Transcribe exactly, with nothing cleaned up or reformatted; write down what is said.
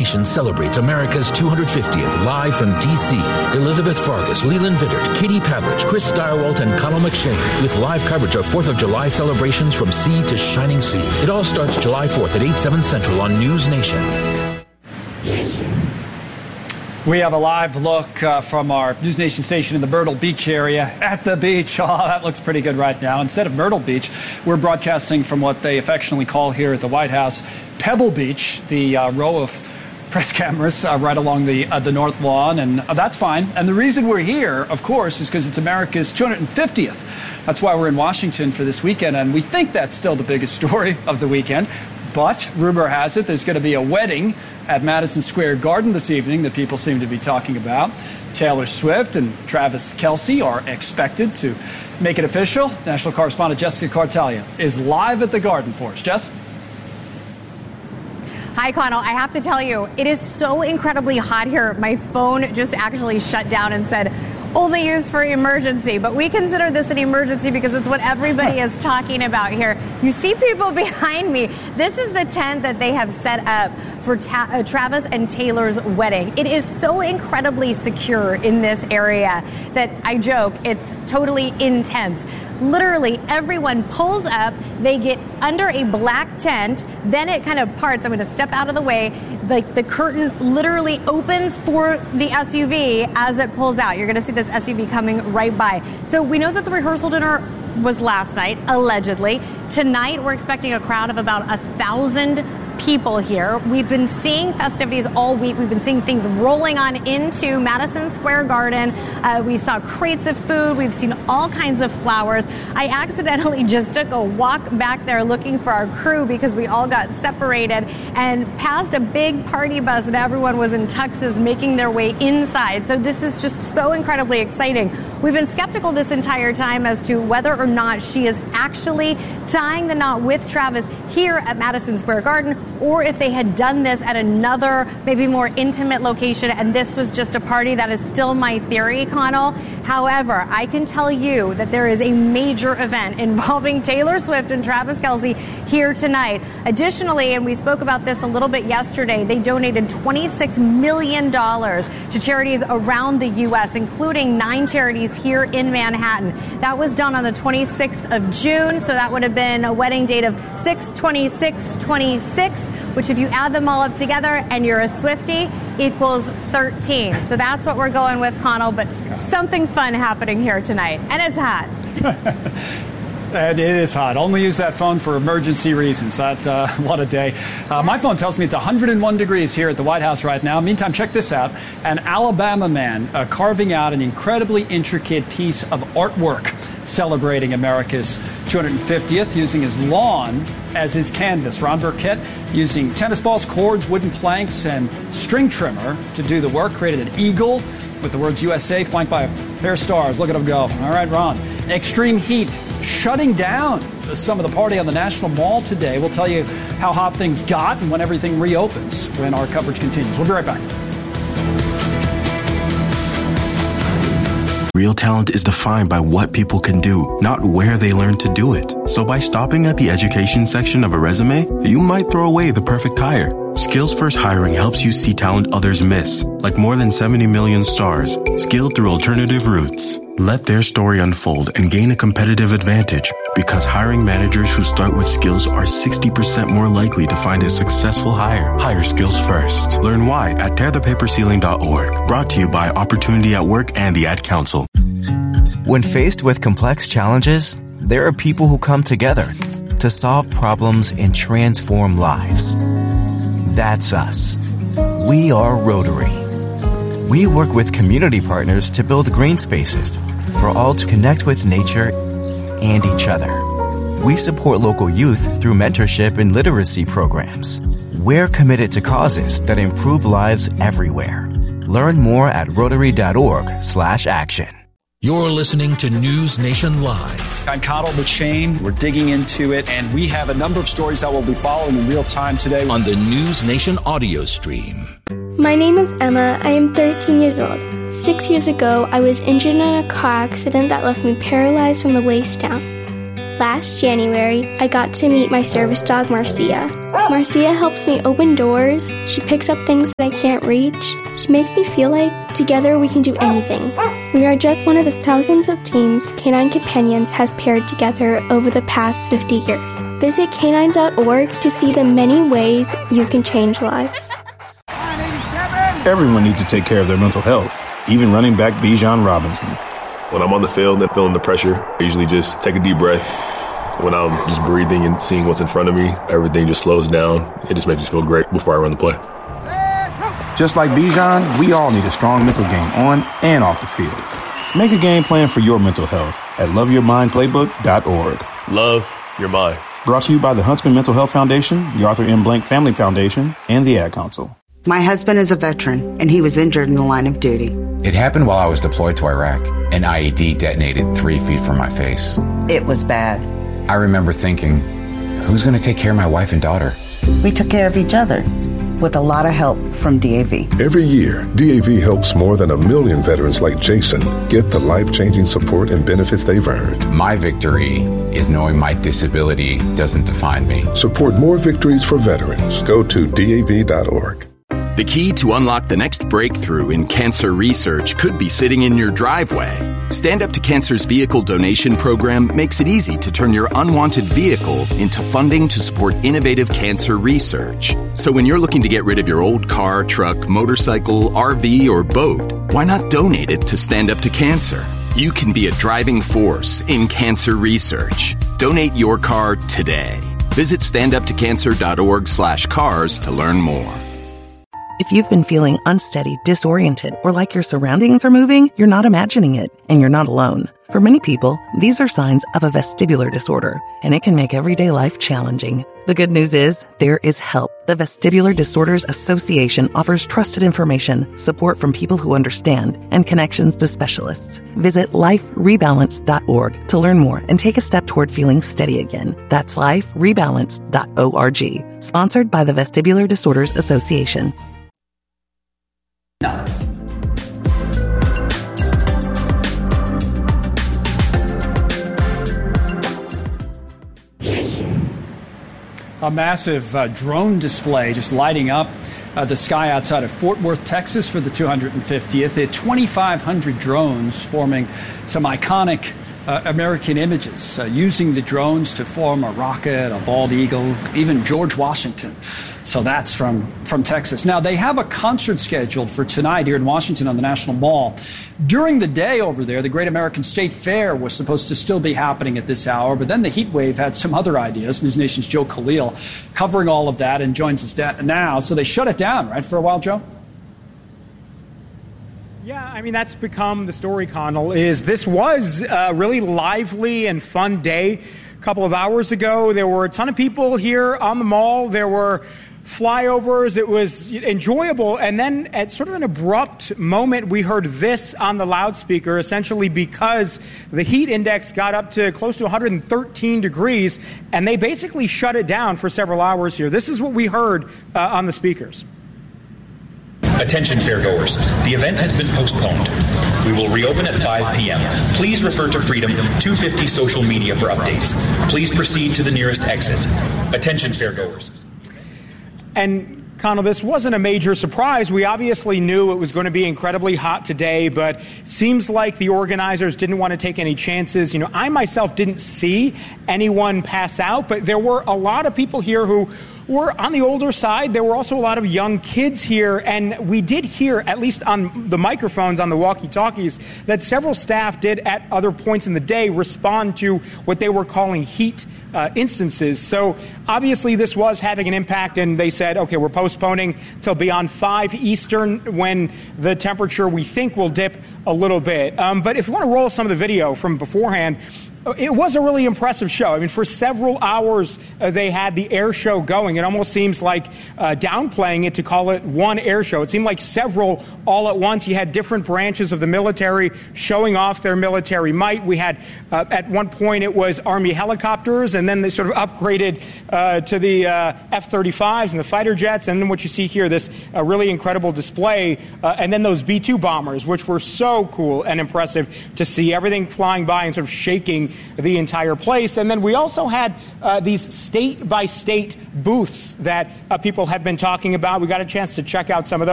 Celebrates America's two hundred fiftieth live from D C. Elizabeth Fargus, Leland Vittert, Katie Pavlich, Chris Steyerwalt, and Connell McShane with live coverage of fourth of July celebrations from sea to shining sea. It all starts July fourth at eight, seven Central on News Nation. We have a live look uh, from our News Nation station in the Myrtle Beach area. At the beach. Oh, that looks pretty good right now. Instead of Myrtle Beach, we're broadcasting from what they affectionately call here at the White House Pebble Beach, the uh, row of press cameras uh, right along the uh, the north lawn, and uh, that's fine. And the reason we're here, of course, is because it's America's two hundred fiftieth. That's why we're in Washington for this weekend, and we think that's still the biggest story of the weekend. But rumor has it there's going to be a wedding at Madison Square Garden this evening that people seem to be talking about. Taylor Swift and Travis Kelce are expected to make it official. National correspondent Jessica Cartalia is live at the Garden for us. Jess? Hi, Connell. I have to tell you, it is so incredibly hot here. My phone just actually shut down and said, only used for emergency. But we consider this an emergency because it's what everybody is talking about here. You see people behind me. This is the tent that they have set up for Ta- uh, Travis and Taylor's wedding. It is so incredibly secure in this area that I joke, it's totally intense. Literally, everyone pulls up, they get under a black tent, then it kind of parts. I'm going to step out of the way. Like the curtain literally opens for the S U V as it pulls out. You're going to see this S U V coming right by. So we know that the rehearsal dinner was last night, allegedly. Tonight, we're expecting a crowd of about a thousand people here. We've been seeing festivities all week. We've been seeing things rolling on into Madison Square Garden. Uh, we saw crates of food. We've seen all kinds of flowers. I accidentally just took a walk back there looking for our crew because we all got separated and passed a big party bus and everyone was in tuxes making their way inside. So this is just so incredibly exciting. We've been skeptical this entire time as to whether or not she is actually tying the knot with Travis here at Madison Square Garden, or if they had done this at another, maybe more intimate location, and this was just a party. That is still my theory, Connell. However, I can tell you that there is a major event involving Taylor Swift and Travis Kelce here tonight. Additionally, and we spoke about this a little bit yesterday, they donated twenty-six million dollars to charities around the U S, including nine charities here in Manhattan. That was done on the twenty-sixth of June, so that would have been a wedding date of six twenty-six twenty-six, which if you add them all up together and you're a Swiftie, equals thirteen. So that's what we're going with, Connell, but something fun happening here tonight. And it's hot. And it is hot. Only use that phone for emergency reasons. That uh, what a day. Uh, my phone tells me it's one hundred one degrees here at the White House right now. Meantime, check this out. An Alabama man uh, carving out an incredibly intricate piece of artwork celebrating America's two hundred fiftieth using his lawn as his canvas. Ron Burkett, using tennis balls, cords, wooden planks, and string trimmer to do the work, created an eagle with the words U S A flanked by a pair of stars. Look at him go. All right, Ron. Extreme heat shutting down some of the party on the National Mall today. We'll tell you how hot things got and when everything reopens when our coverage continues. We'll be right back. Real talent is defined by what people can do, not where they learn to do it. So by stopping at the education section of a resume, you might throw away the perfect hire. Skills First Hiring helps you see talent others miss, like more than seventy million stars, skilled through alternative routes. Let their story unfold and gain a competitive advantage, because hiring managers who start with skills are sixty percent more likely to find a successful hire. Hire skills first. Learn why at tear the paper ceiling dot org. Brought to you by Opportunity at Work and the Ad Council. When faced with complex challenges, there are people who come together to solve problems and transform lives. That's us. We are Rotary. We work with community partners to build green spaces for all to connect with nature and each other. We support local youth through mentorship and literacy programs. We're committed to causes that improve lives everywhere. Learn more at rotary.org slash action. You're listening to News Nation Live. I'm Connell McShane. We're digging into it, and we have a number of stories that we'll be following in real time today on the News Nation audio stream. My name is Emma. I am thirteen years old. Six years ago, I was injured in a car accident that left me paralyzed from the waist down. Last January, I got to meet my service dog, Marcia. Marcia helps me open doors, she picks up things that I can't reach, she makes me feel like together we can do anything. We are just one of the thousands of teams Canine Companions has paired together over the past fifty years. Visit canine dot org to see the many ways you can change lives. Everyone needs to take care of their mental health, even running back Bijan Robinson. When I'm on the field and feeling the pressure, I usually just take a deep breath. When I'm just breathing and seeing what's in front of me, everything just slows down. It just makes me feel great before I run the play. Just like Bijan, we all need a strong mental game on and off the field. Make a game plan for your mental health at love your mind playbook dot org. Love your mind. Brought to you by the Huntsman Mental Health Foundation, the Arthur M. Blank Family Foundation, and the Ad Council. My husband is a veteran, and he was injured in the line of duty. It happened while I was deployed to Iraq. An I E D detonated three feet from my face. It was bad. I remember thinking, who's going to take care of my wife and daughter? We took care of each other, with a lot of help from D A V. Every year, D A V helps more than a million veterans like Jason get the life-changing support and benefits they've earned. My victory is knowing my disability doesn't define me. Support more victories for veterans. Go to D A V dot org. The key to unlock the next breakthrough in cancer research could be sitting in your driveway. Stand Up to Cancer's vehicle donation program makes it easy to turn your unwanted vehicle into funding to support innovative cancer research. So when you're looking to get rid of your old car, truck, motorcycle, R V, or boat, why not donate it to Stand Up to Cancer? You can be a driving force in cancer research. Donate your car today. Visit stand up to cancer dot org slash cars to learn more. If you've been feeling unsteady, disoriented, or like your surroundings are moving, you're not imagining it, and you're not alone. For many people, these are signs of a vestibular disorder, and it can make everyday life challenging. The good news is, there is help. The Vestibular Disorders Association offers trusted information, support from people who understand, and connections to specialists. Visit life rebalance dot org to learn more and take a step toward feeling steady again. That's life rebalance dot org. Sponsored by the Vestibular Disorders Association. A massive uh, drone display just lighting up uh, the sky outside of Fort Worth, Texas for the two hundred fiftieth. They had twenty-five hundred drones forming some iconic uh, American images, uh, using the drones to form a rocket, a bald eagle, even George Washington. So that's from, from Texas. Now, they have a concert scheduled for tonight here in Washington on the National Mall. During the day over there, the Great American State Fair was supposed to still be happening at this hour, but then the heat wave had some other ideas. News Nation's Joe Khalil covering all of that and joins us da- now. So they shut it down, right, for a while, Joe? Yeah, I mean, that's become the story, Connell, is this was a really lively and fun day. A couple of hours ago, there were a ton of people here on the mall. There were flyovers. It was enjoyable. And then at sort of an abrupt moment, we heard this on the loudspeaker, essentially because the heat index got up to close to one hundred thirteen degrees, and they basically shut it down for several hours here. This is what we heard uh, on the speakers. Attention fairgoers, the event has been postponed. We will reopen at five p.m. Please refer to Freedom two fifty social media for updates. Please proceed to the nearest exit. Attention fairgoers. And, Connell, this wasn't a major surprise. We obviously knew it was going to be incredibly hot today, but it seems like the organizers didn't want to take any chances. You know, I myself didn't see anyone pass out, but there were a lot of people here who were on the older side. There were also a lot of young kids here, and we did hear, at least on the microphones, on the walkie-talkies, that several staff did at other points in the day respond to what they were calling heat uh, instances. So obviously this was having an impact, and they said, okay, we're postponing till beyond five Eastern when the temperature, we think, will dip a little bit. Um, but if you want to roll some of the video from beforehand, it was a really impressive show. I mean, for several hours, uh, they had the air show going. It almost seems like uh, downplaying it to call it one air show. It seemed like several all at once. You had different branches of the military showing off their military might. We had, uh, at one point, it was Army helicopters, and then they sort of upgraded uh, to the uh, F thirty-fives and the fighter jets. And then what you see here, this uh, really incredible display, uh, and then those B two bombers, which were so cool and impressive to see. Everything flying by and sort of shaking the entire place. And then we also had uh, these state-by-state booths that uh, people have been talking about. We got a chance to check out some of those.